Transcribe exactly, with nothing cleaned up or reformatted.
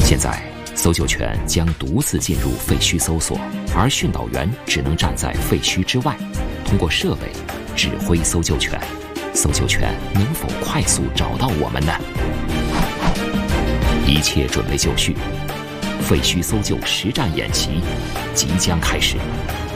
现在，搜救犬将独自进入废墟搜索，而训导员只能站在废墟之外，通过设备指挥搜救犬。搜救犬能否快速找到我们呢？一切准备就绪，废墟搜救实战演习即将开始。